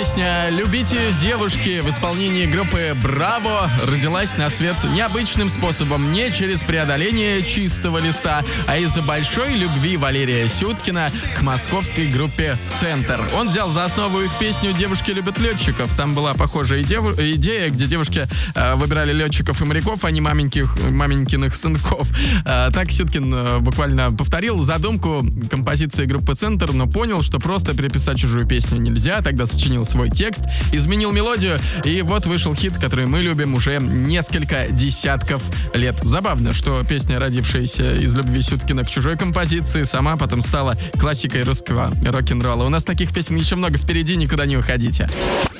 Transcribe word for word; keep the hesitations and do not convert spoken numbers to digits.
Песня «Любите девушки» в исполнении группы «Браво» родилась на свет необычным способом, не через преодоление чистого листа, а из-за большой любви Валерия Сюткина к московской группе «Центр». Он взял за основу их песню «Девушки любят летчиков». Там была похожая идея, идея где девушки э, выбирали летчиков и моряков, а не маменьких, маменькиных сынков. Э, так Сюткин э, буквально повторил задумку композиции группы «Центр», но понял, что просто переписать чужую песню нельзя. Тогда сочинил свой текст, изменил мелодию, и вот вышел хит, который мы любим уже несколько десятков лет. Забавно, что песня, родившаяся из любви Сюткина к чужой композиции, сама потом стала классикой русского рок-н-ролла. У нас таких песен еще много впереди, никуда не уходите.